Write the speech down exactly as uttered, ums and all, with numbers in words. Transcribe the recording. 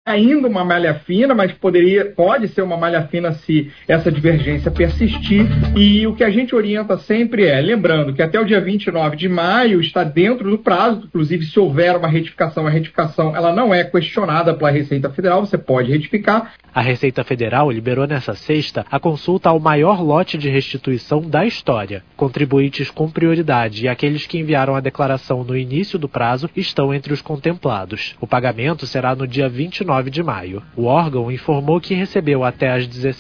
ainda uma malha fina, mas poderia, pode ser uma malha fina se essa divergência persistir. E o que a gente orienta sempre é, lembrando que até o dia vinte e nove de maio está dentro do prazo, inclusive se houver uma retificação, a retificação ela não é questionada pela Receita Federal, você pode retificar. A Receita Federal liberou nessa sexta a consulta ao maior lote de restituição da história. Contribuintes com prioridade e aqueles que enviaram a declaração no início do prazo estão entre os contemplados. O pagamento será no dia vinte e nove de maio. O órgão informou que recebeu até às dezesseis